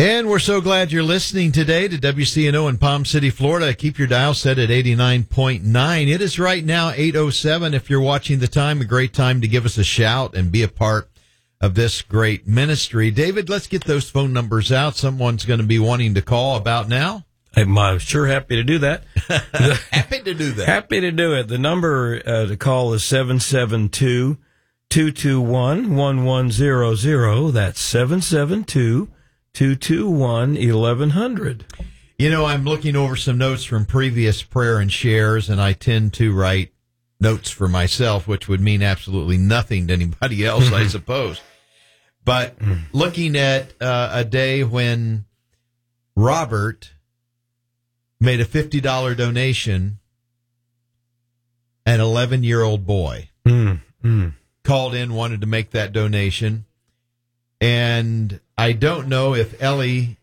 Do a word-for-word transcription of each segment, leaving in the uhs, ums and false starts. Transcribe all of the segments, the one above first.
And we're so glad you're listening today to W C N O in Palm City, Florida. Keep your dial set at eighty-nine point nine. It is right now eight oh seven. If you're watching the time, a great time to give us a shout and be a part of this great ministry. David, let's get those phone numbers out. Someone's going to be wanting to call about now. I'm uh, sure happy to do that. Happy to do that. Happy to do it. The number uh, to call is seven seven two, two two one, one one zero zero. That's seven seven two, two two one, eleven hundred. You know, I'm looking over some notes from previous prayer and shares, and I tend to write notes for myself, which would mean absolutely nothing to anybody else, I suppose. But looking at uh, a day when Robert made a fifty dollars donation, an eleven-year-old boy Mm, mm. called in, wanted to make that donation, and I don't know if Ellie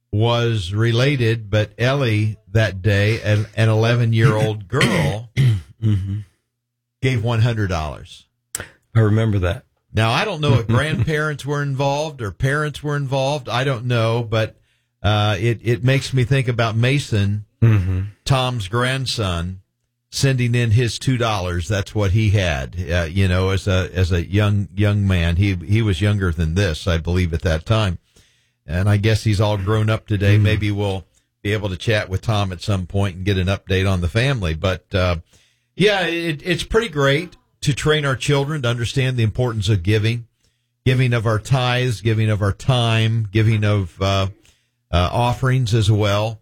was related, but Ellie that day, an, an eleven-year-old girl, mm-hmm. gave one hundred dollars. I remember that. Now, I don't know if grandparents were involved or parents were involved. I don't know, but uh, it, it makes me think about Mason, Mm-hmm. Tom's grandson, sending in his two dollars. That's what he had, uh, you know, as a as a young young man. He he was younger than this, I believe, at that time. And I guess he's all grown up today. Mm-hmm. Maybe we'll be able to chat with Tom at some point and get an update on the family. But, uh, yeah, it, it's pretty great to train our children to understand the importance of giving, giving of our tithes, giving of our time, giving of uh, uh, offerings as well,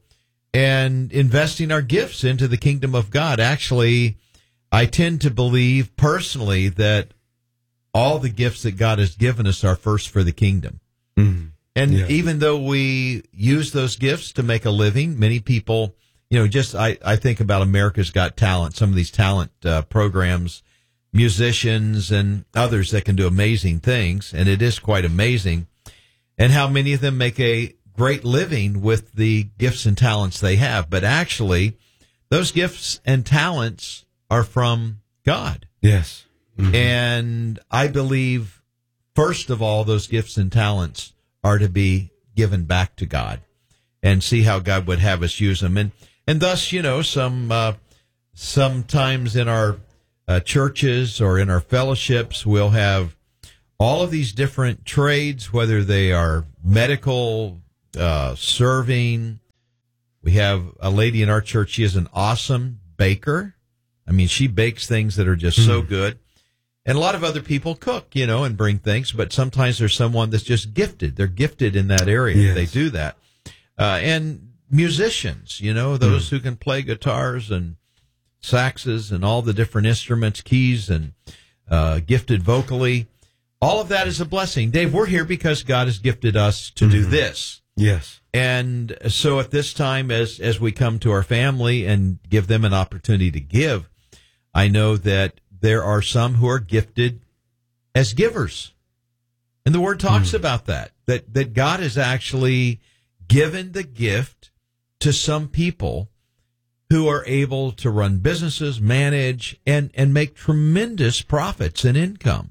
and investing our gifts into the kingdom of God. Actually, I tend to believe personally that all the gifts that God has given us are first for the kingdom. Mm-hmm. And yeah. even though we use those gifts to make a living, many people, you know, just I, I think about America's Got Talent, some of these talent uh, programs, musicians and others that can do amazing things, and it is quite amazing, and how many of them make a great living with the gifts and talents they have. But actually, those gifts and talents are from God. Yes. Mm-hmm. And I believe, first of all, those gifts and talents are to be given back to God and see how God would have us use them. And, and thus, you know, some, uh, sometimes in our uh, churches or in our fellowships, we'll have all of these different trades, whether they are medical, uh, serving. We have a lady in our church. She is an awesome baker. I mean, she bakes things that are just mm. so good. And a lot of other people cook, you know, and bring things, but sometimes there's someone that's just gifted. They're gifted in that area. Yes. They do that. Uh, and musicians, you know, those mm. who can play guitars and saxes and all the different instruments, keys, and uh, gifted vocally. All of that is a blessing. Dave, we're here because God has gifted us to mm-hmm. do this. Yes. And so at this time, as as we come to our family and give them an opportunity to give, I know that there are some who are gifted as givers. And the Word talks mm. about that, that, that God has actually given the gift to some people who are able to run businesses, manage, and, and make tremendous profits and income.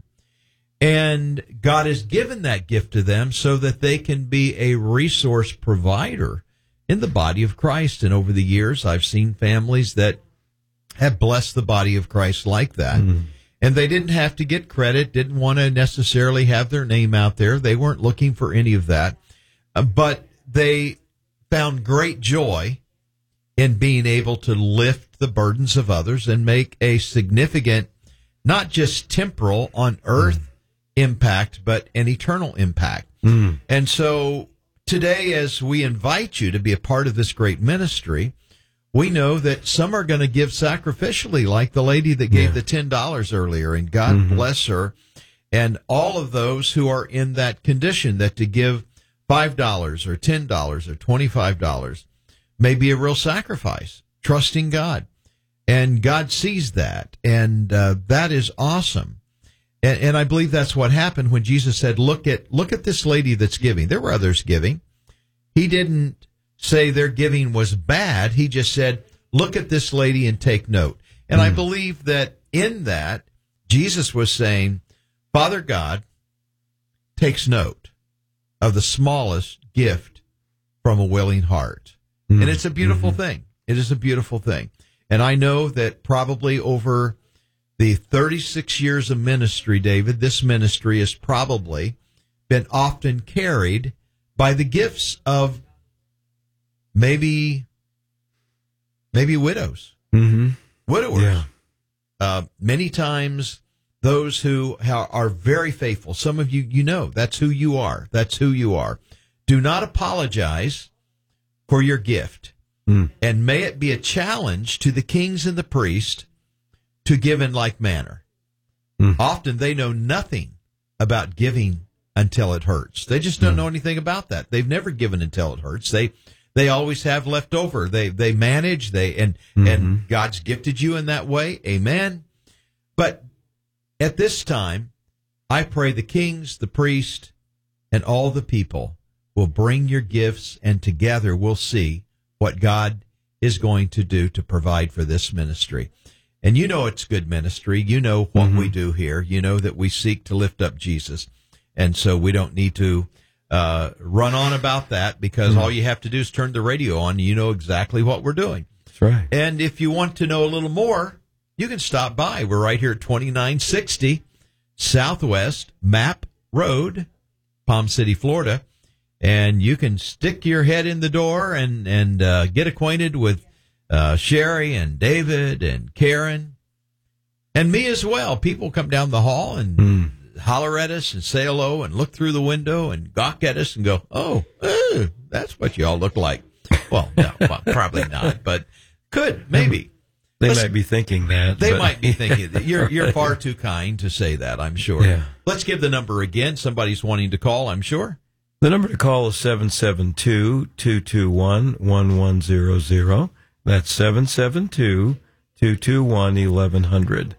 And God has given that gift to them so that they can be a resource provider in the body of Christ. And over the years, I've seen families that have blessed the body of Christ like that. Mm. And they didn't have to get credit, didn't want to necessarily have their name out there. They weren't looking for any of that. Uh, but they found great joy in being able to lift the burdens of others and make a significant, not just temporal on earth mm. impact, but an eternal impact. Mm. And so today, as we invite you to be a part of this great ministry, we know that some are going to give sacrificially, like the lady that gave yeah. the ten dollars earlier, and God mm-hmm. bless her, and all of those who are in that condition, that to give five dollars or ten dollars or twenty-five dollars may be a real sacrifice, trusting God. And God sees that, and uh, that is awesome. And, and I believe that's what happened when Jesus said, look at look at this lady that's giving. There were others giving. He didn't say their giving was bad. He just said, look at this lady and take note. And mm. I believe that in that, Jesus was saying, Father God takes note of the smallest gift from a willing heart. Mm-hmm. And it's a beautiful mm-hmm. thing. It is a beautiful thing. And I know that probably over the thirty-six years of ministry, David, this ministry has probably been often carried by the gifts of maybe maybe widows, mm-hmm. widowers. Yeah. Uh, many times those who are very faithful, some of you, you know, that's who you are. That's who you are. Do not apologize for your gift. Mm. And may it be a challenge to the kings and the priest to give in like manner. Mm. Often they know nothing about giving until it hurts. They just don't mm. know anything about that. They've never given until it hurts. They they always have left over. They they manage. They and mm-hmm. and God's gifted you in that way. Amen. But at this time, I pray the kings, the priest, and all the people will bring your gifts, and together we'll see what God is going to do to provide for this ministry. And you know it's good ministry. You know what mm-hmm. we do here. You know that we seek to lift up Jesus. And so we don't need to uh, run on about that, because mm-hmm. all you have to do is turn the radio on. And you know exactly what we're doing. That's right. And if you want to know a little more, you can stop by. We're right here at twenty-nine sixty Southwest Map Road, Palm City, Florida. And you can stick your head in the door and, and uh, get acquainted with uh, Sherry and David and Karen and me as well. People come down the hall and mm. holler at us and say hello and look through the window and gawk at us and go, oh, uh, that's what you all look like. Well, no, well, probably not, but could, maybe. They Let's, might be thinking that. They but. might be thinking that. You're, you're far too kind to say that, I'm sure. Yeah. Let's give the number again. Somebody's wanting to call, I'm sure. The number to call is seven seven two, two two one, one one zero zero. That's seven seven two, two two one, eleven hundred.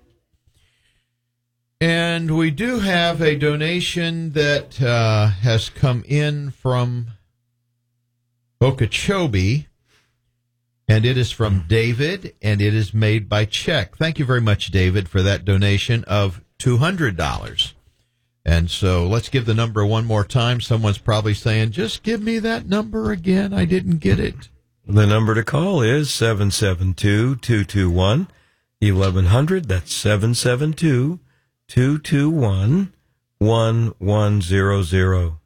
And we do have a donation that uh, has come in from Okeechobee, and it is from David, and it is made by check. Thank you very much, David, for that donation of two hundred dollars. And so let's give the number one more time. Someone's probably saying, just give me that number again. I didn't get it. The number to call is seven seven two, two two one, eleven hundred. That's seven seven two, two two one, one one zero zero.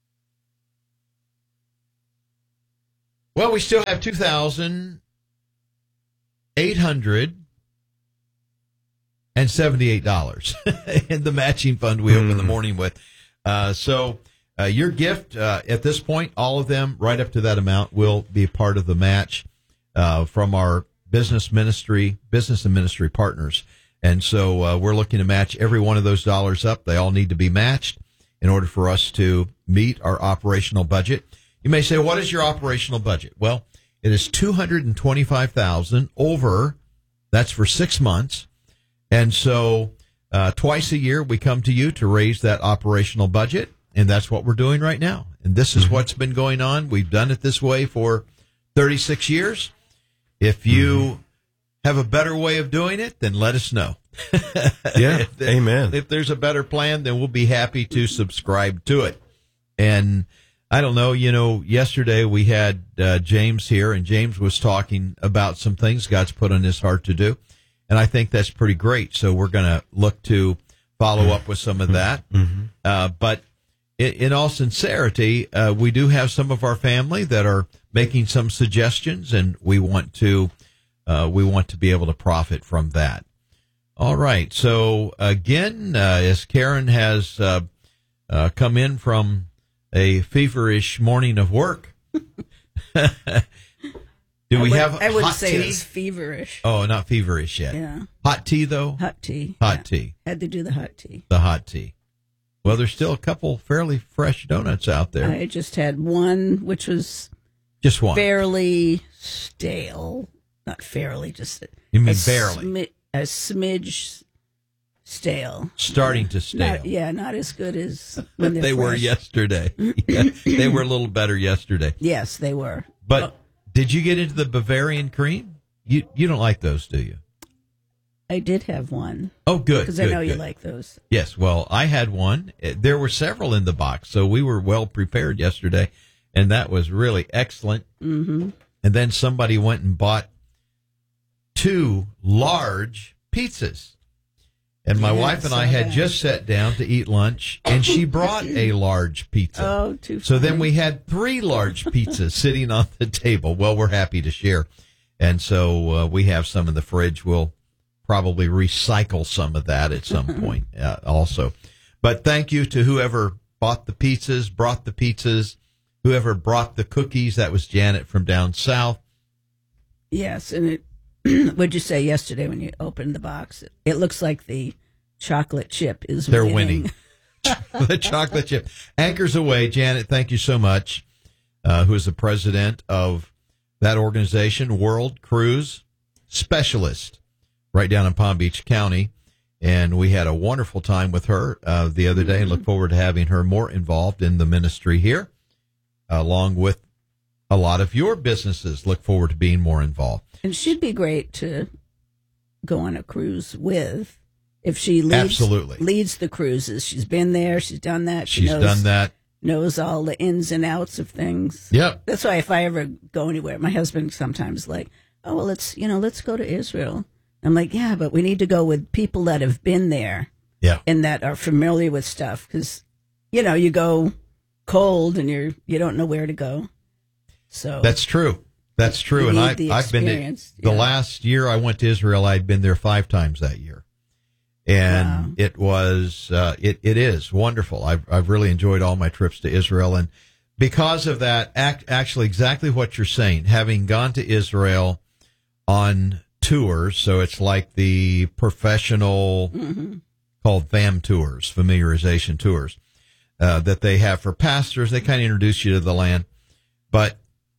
Well, we still have two thousand eight hundred and seventy-eight dollars in the matching fund we open mm. the morning with. Uh, so uh, your gift uh, at this point, all of them right up to that amount will be part of the match uh, from our business ministry, business and ministry partners. And so uh, we're looking to match every one of those dollars up. They all need to be matched in order for us to meet our operational budget. You may say, what is your operational budget? Well, it is two hundred twenty-five thousand dollars over, that's for six months. And so uh, twice a year we come to you to raise that operational budget, and that's what we're doing right now. And this is mm-hmm. what's been going on. We've done it this way for thirty-six years. If you mm-hmm. have a better way of doing it, then let us know. Yeah, if, amen. If there's a better plan, then we'll be happy to subscribe to it. And I don't know, you know, yesterday we had uh, James here, and James was talking about some things God's put on his heart to do. And I think that's pretty great. So we're going to look to follow up with some of that. Mm-hmm. Uh, but in, in all sincerity, uh, we do have some of our family that are making some suggestions, and we want to uh, we want to be able to profit from that. All right. So again, uh, as Karen has uh, uh, come in from a feverish morning of work. Do we I would, have I wouldn't hot say tea? it was feverish. Oh, not feverish yet. Yeah. Hot tea, though? Hot tea. Hot yeah. tea. Had to do the hot tea. The hot tea. Well, there's still a couple fairly fresh donuts out there. I just had one, which was just one. Fairly stale. Not fairly, just you mean a barely. Smi- a smidge stale. Starting to stale. Not, yeah, not as good as when they fresh. were yesterday. Yeah, they were a little better yesterday. Yes, they were. But oh. Did you get into the Bavarian cream? You you don't like those, do you? I did have one. Oh, good. Because I know good. you like those. Yes. Well, I had one. There were several in the box, so we were well prepared yesterday. and that was really excellent. Mm-hmm. And then somebody went and bought two large pizzas. And my Yeah, wife and I saw had that. just sat down to eat lunch, and she brought a large pizza. Oh, too So then funny. we had three large pizzas sitting on the table. Well, we're happy to share. And so uh, we have some in the fridge. We'll probably recycle some of that at some point uh, also. But thank you to whoever bought the pizzas, brought the pizzas, whoever brought the cookies. That was Janet from down south. Yes, and it. What'd you say yesterday when you opened the box? It, it looks like the chocolate chip is They're winning. winning. The chocolate chip. Anchors Away. Janet, thank you so much, uh, who is the president of that organization, World Cruise Specialist, right down in Palm Beach County. And we had a wonderful time with her uh, the other day, and look forward to having her more involved in the ministry here, along with a lot of your businesses. Look forward to being more involved. And she'd be great to go on a cruise with if she leads, Absolutely. leads the cruises. She's been there. She's done that. She She's knows, done that. knows all the ins and outs of things. Yep. That's why if I ever go anywhere, my husband sometimes like, oh, well, let's, you know, let's go to Israel. I'm like, yeah, but we need to go with people that have been there Yeah. and that are familiar with stuff. Because, you know, you go cold and you're, you don't know where to go. So That's true. That's true. You And need I, the I've been experience, the yeah. last year I went to Israel. I'd been there five times that year, and Wow. it was uh, it it is wonderful. I've I've really enjoyed all my trips to Israel, and because of that, act, actually exactly what you're saying. Having gone to Israel on tours, so it's like the professional Mhm. called FAM tours, familiarization tours, uh, that they have for pastors. They kind of introduce you to the land, but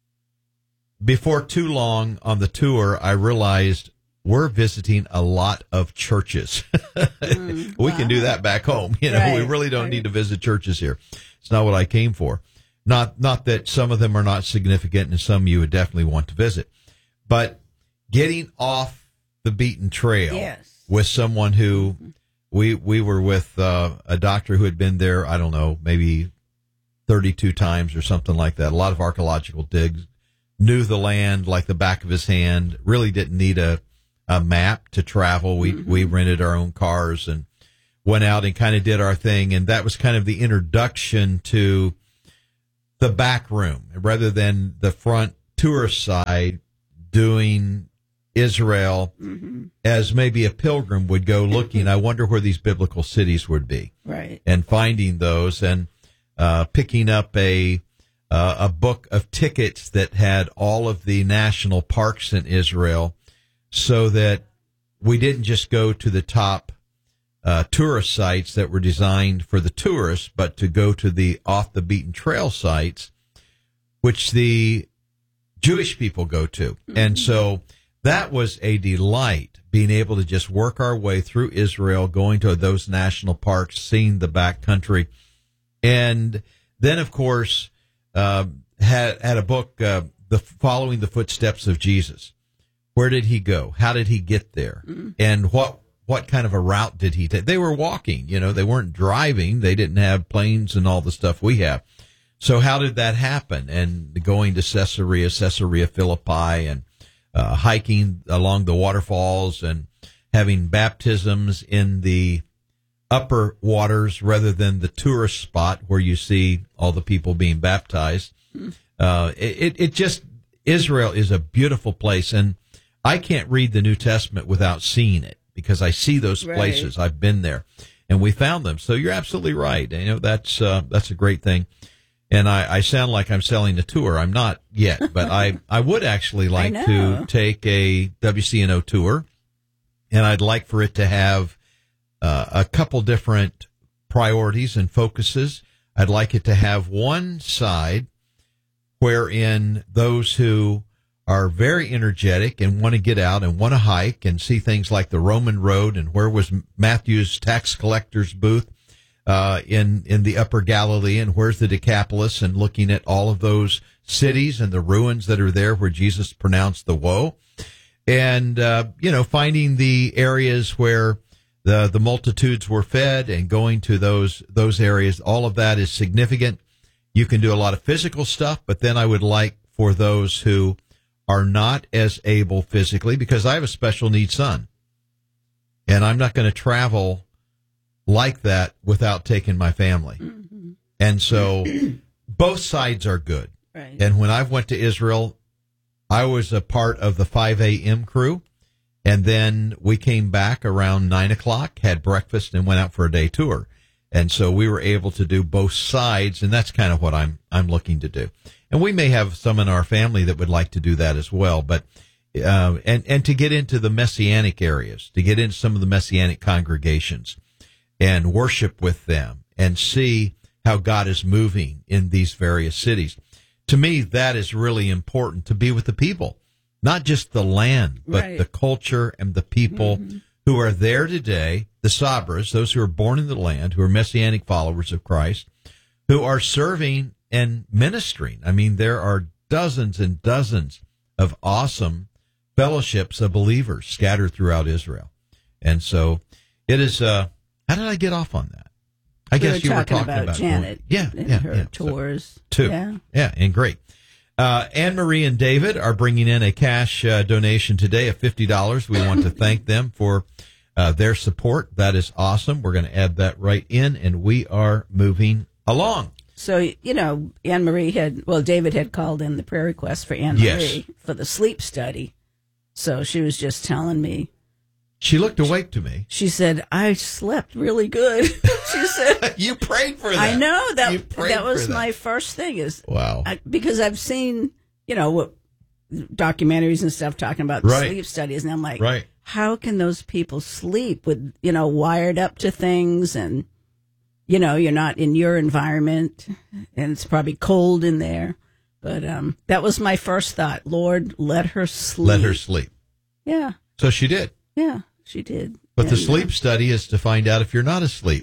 before too long on the tour, I realized we're visiting a lot of churches. Mm, we can do wow. that that back home. You know, we Right, really don't right. need to visit churches here. It's not what I came for. Not, not that some of them are not significant and some you would definitely want to visit, but getting off the beaten trail Yes. with someone who we, we were with, uh, a doctor who had been there, I don't know, maybe thirty-two times or something like that. A lot of archaeological digs. Knew the land like the back of his hand, really didn't need a, a map to travel. We, Mm-hmm. we rented our own cars and went out and kind of did our thing. And that was kind of the introduction to the back room rather than the front tourist side, doing Israel Mm-hmm. as maybe a pilgrim would go looking. I wonder where these biblical cities would be, Right. and finding those and, uh, picking up a, Uh, a book of tickets that had all of the national parks in Israel, so that we didn't just go to the top uh, tourist sites that were designed for the tourists, but to go to the off the beaten trail sites, which the Jewish people go to. Mm-hmm. And so that was a delight, being able to just work our way through Israel, going to those national parks, seeing the back country. And then, of course, Uh, had had a book, uh, the following the footsteps of Jesus. Where did he go? How did he get there? Mm-hmm. And what what kind of a route did he take? They were walking, you know, they weren't driving. They didn't have planes and all the stuff we have. So how did that happen? And going to Caesarea, Caesarea Philippi, and uh, hiking along the waterfalls and having baptisms in the upper waters rather than the tourist spot where you see all the people being baptized. Uh, it, it just, Israel is a beautiful place, and I can't read the New Testament without seeing it because I see those Right. places. I've been there, and we found them. So you're absolutely right. You know, that's, uh, that's a great thing. And I, I sound like I'm selling a tour. I'm not yet, but I, I would actually like I to know. take a W C N O tour, and I'd like for it to have Uh, a couple different priorities and focuses. I'd like it to have one side wherein those who are very energetic and want to get out and want to hike and see things like the Roman road and where was Matthew's tax collector's booth uh, in, in the upper Galilee, and where's the Decapolis, and looking at all of those cities and the ruins that are there where Jesus pronounced the woe. And, uh, you know, finding the areas where The the multitudes were fed and going to those those areas. All of that is significant. You can do a lot of physical stuff, but then I would like for those who are not as able physically, because I have a special needs son, and I'm not going to travel like that without taking my family. Mm-hmm. And so both sides are good. Right. And when I went to Israel, I was a part of the five a.m. crew, and then we came back around nine o'clock, had breakfast, and went out for a day tour. And so we were able to do both sides, and that's kind of what I'm I'm looking to do. And we may have some in our family that would like to do that as well. But uh, and and to get into the Messianic areas, to get into some of the Messianic congregations, and worship with them, and see how God is moving in these various cities. To me, that is really important, to be with the people, not just the land, but right. the culture and the people mm-hmm. who are there today. The Sabras, those who are born in the land, who are Messianic followers of Christ, who are serving and ministering. I mean, there are dozens and dozens of awesome fellowships of believers scattered throughout Israel. And so it is, uh, how did I get off on that? I we guess were you talking were talking about, about Janet yeah, and yeah, her yeah. tours. So, two. Yeah. yeah, and great. Uh, Anne-Marie and David are bringing in a cash uh, donation today of fifty dollars. We want to thank them for Uh, their support. That is awesome. We're going to add that right in, and we are moving along. So, you know, Anne Marie had, well, David had called in the prayer request for Anne Marie Yes. for the sleep study. So she was just telling me. She looked awake to me. She said, I slept really good. She said, You prayed for that. I know You that prayed that was for that. my first thing is, Wow. I, because I've seen, you know, what documentaries and stuff talking about Right. sleep studies. And I'm like, Right. how can those people sleep with, you know, wired up to things, and, you know, you're not in your environment, and it's probably cold in there. But um, that was my first thought. Lord, let her sleep. Let her sleep. Yeah. So she did. Yeah, she did. But and, the sleep study is to find out if you're not asleep.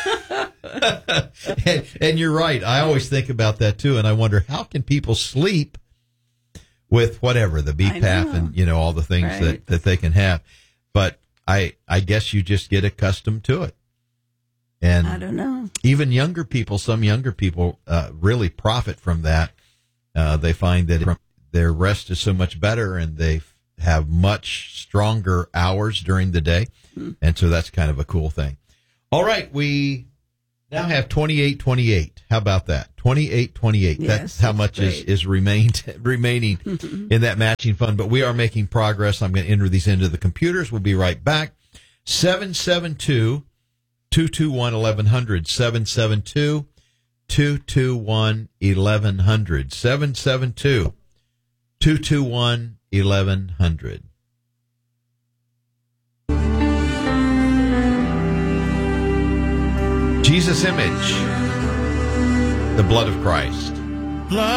and, and you're right. I always think about that too. And I wonder, how can people sleep with whatever, the B PAP and, you know, all the things right. that, that they can have. But I I guess you just get accustomed to it. And I don't know. Even younger people, some younger people uh, really profit from that. Uh, they find that it, their rest is so much better, and they have much stronger hours during the day. Hmm. And so that's kind of a cool thing. All right, we now have twenty-eight twenty-eight. How about that? twenty-eight twenty-eight. Yes, that's how much is, is remained, remaining in that matching fund. But we are making progress. I'm going to enter these into the computers. We'll be right back. seven seven two, two two one, eleven hundred. seven seven two, two two one, eleven hundred. seven seven two, two two one, eleven hundred. Jesus Image, the blood of Christ.